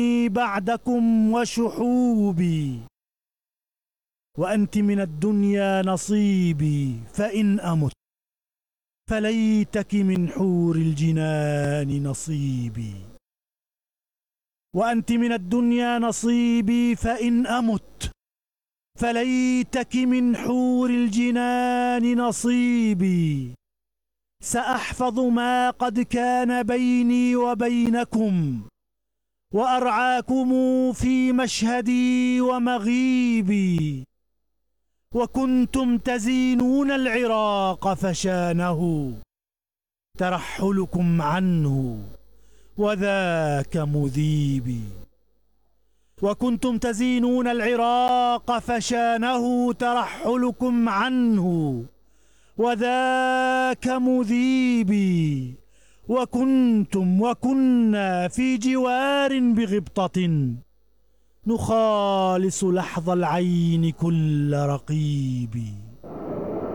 بعدكم وشحوبي، وأنت من الدنيا نصيبي، فإن أمت فليتك من حور الجنان نصيبي. وأنت من الدنيا نصيبي، فإن أمت فليتك من حور الجنان نصيبي. سأحفظ ما قد كان بيني وبينكم، وأرعاكم في مشهدي ومغيبي. وكنتم تزينون العراق فشانه ترحلكم عنه، وذاك مذيبي. وكنتم تزينون العراق فشانه ترحلكم عنه، وذاك مذيبي. وكنا في جوار بغبطة، نخالص لحظ العين كل رقيب.